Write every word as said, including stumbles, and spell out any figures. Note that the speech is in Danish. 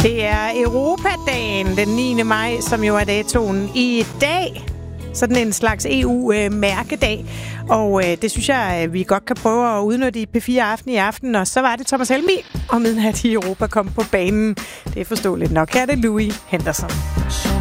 Det er Europadagen den niende maj, som jo er datoen i dag. Sådan en slags E U-mærkedag. Og øh, det synes jeg, vi godt kan prøve at udnytte i P fire Aften i aften. Og så var det Thomas Helmig og Midnat i Europa kom på banen. Det er forståeligt nok. Her er det Louis Henderson.